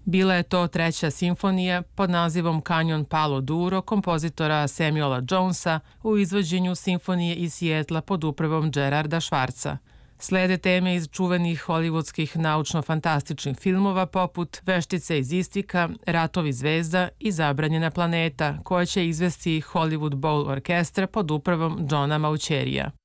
Bila je to treća simfonija pod nazivom Canyon Palo Duro kompozitora Samuela Jonesa u izvođenju simfonije iz Sijetla pod upravom Gerarda Schwarza. Slede teme iz čuvenih hollywoodskih naučno-fantastičnih filmova poput Veštice iz Istvika, Ratovi zvezda i Zabranjena planeta, koja će izvesti Hollywood Bowl orkestra pod upravom Johna Maucherija.